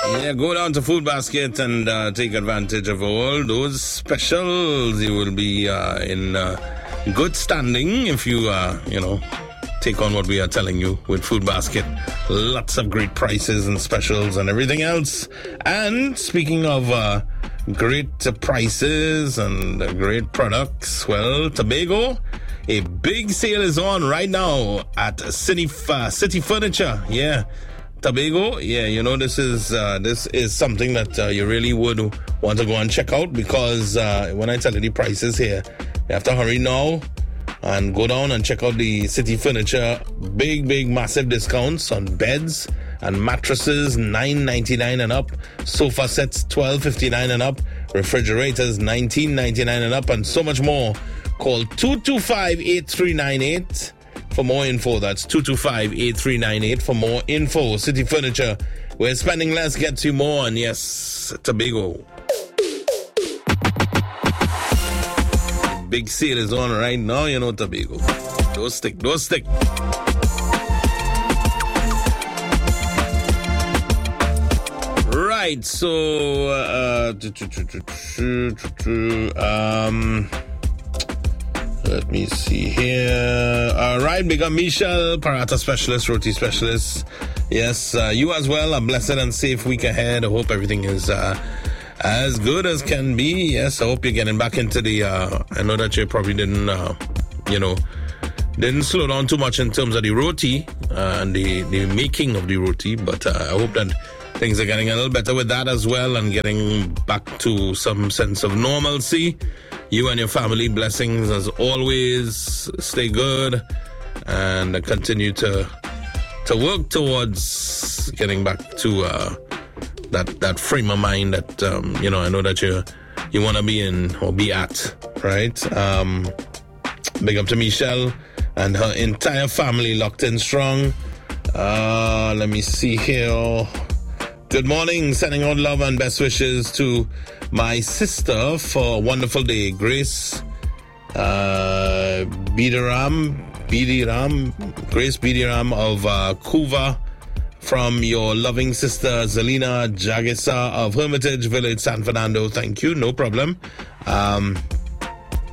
Yeah, go down to Food Basket and take advantage of all those specials. You will be in good standing if you, take on what we are telling you with Food Basket. Lots of great prices and specials and everything else. And speaking of great prices and great products, well, Tobago, a big sale is on right now at City Furniture. Yeah. Tobago, this is something that you really would want to go and check out, because when I tell you the prices here, you have to hurry now and go down and check out the City Furniture big massive discounts on beds and mattresses, $9.99 and up, sofa sets $12.59 and up, refrigerators $19.99 and up, and so much more. Call 225-8398 for more info. That's 225-8398 for more info. City Furniture, where spending less gets you more. And yes, Tobago. Big sale is on right now, Tobago. Don't stick. Right, so let me see here. All right, big up Michelle, Parata Specialist, Roti Specialist. Yes, you as well. A blessed and safe week ahead. I hope everything is as good as can be. Yes, I hope you're getting back into the... I know that you probably didn't slow down too much in terms of the roti and the making of the roti, but I hope that things are getting a little better with that as well and getting back to some sense of normalcy. You and your family, blessings as always. Stay good and continue to work towards getting back to that frame of mind that I know that you want to be in or be at, right? Big up to Michelle and her entire family, locked in strong. Let me see here. Good morning, sending out love and best wishes to my sister for a wonderful day, Grace Bidiram of Kuva, from your loving sister Zelina Jagisa of Hermitage Village, San Fernando. Thank you, no problem.